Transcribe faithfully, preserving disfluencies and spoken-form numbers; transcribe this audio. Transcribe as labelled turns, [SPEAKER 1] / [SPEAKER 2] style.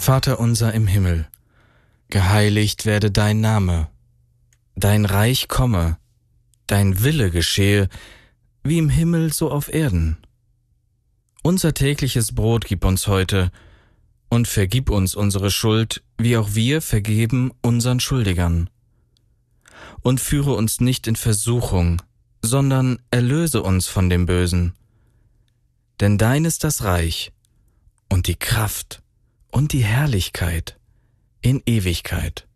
[SPEAKER 1] Vater unser im Himmel, geheiligt werde dein Name, dein Reich komme, dein Wille geschehe, wie im Himmel so auf Erden. Unser tägliches Brot gib uns heute und vergib uns unsere Schuld, wie auch wir vergeben unseren Schuldigern. Und führe uns nicht in Versuchung, sondern erlöse uns von dem Bösen. Denn dein ist das Reich und die Kraft und die Herrlichkeit in Ewigkeit.